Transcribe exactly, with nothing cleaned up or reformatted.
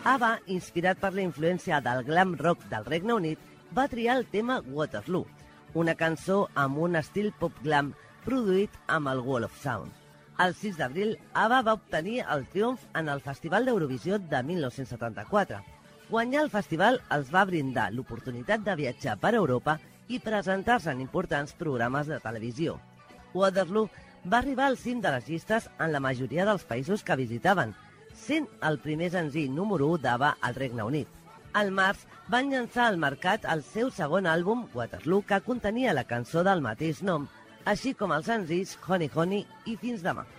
ABBA, inspirat per la influència del glam rock del Regne Unit, va triar el tema Waterloo, una cançó amb un estil pop glam produït amb el Wall of Sound. El sis d'abril, ABBA va obtenir el triomf en el Festival d'Eurovisió de mil nou-cents setanta-quatre. Guanyar el festival els va brindar l'oportunitat de viatjar per Europa i presentar-se en importants programes de televisió. Waterloo va arribar al cim de les llistes en la majoria dels països que visitaven, sent el primer senzill número u d'ABBA al Regne Unit. Al març van llançar al mercat el seu segon àlbum, Waterloo, que contenia la cançó del mateix nom, així com els senzills Honey Honey i Fins demà.